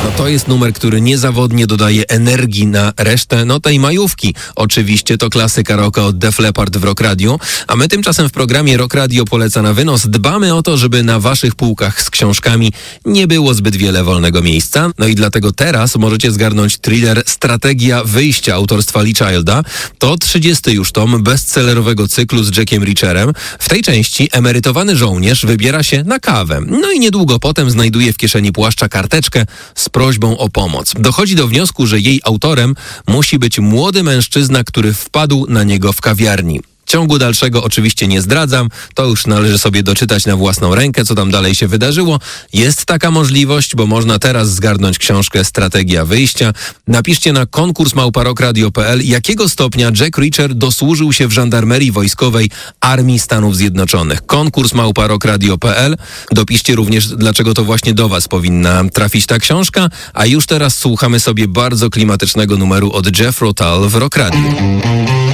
No to jest numer, który niezawodnie dodaje energii na resztę, tej majówki. Oczywiście to klasyka rocka od Def Leppard w Rock Radio, a my tymczasem w programie Rock Radio poleca na wynos dbamy o to, żeby na waszych półkach z książkami nie było zbyt wiele wolnego miejsca. No i dlatego teraz możecie zgarnąć thriller Strategia wyjścia autorstwa Lee Childa. To 30. już tom bestsellerowego cyklu z Jackiem Reacherem. W tej części emerytowany żołnierz wybiera się na kawę. No i niedługo potem znajduje w kieszeni płaszcza karteczkę z prośbą o pomoc. Dochodzi do wniosku, że jej autorem musi być młody mężczyzna, który wpadł na niego w kawiarni. Ciągu dalszego oczywiście nie zdradzam, to już należy sobie doczytać na własną rękę, co tam dalej się wydarzyło. Jest taka możliwość, bo można teraz zgarnąć książkę Strategia wyjścia. Napiszcie na konkurs@rockradio.pl, jakiego stopnia Jack Reacher dosłużył się w żandarmerii wojskowej Armii Stanów Zjednoczonych. Konkurs@rockradio.pl. Dopiszcie również, dlaczego to właśnie do was powinna trafić ta książka, a już teraz słuchamy sobie bardzo klimatycznego numeru od Jethro Tull w Rock Radio.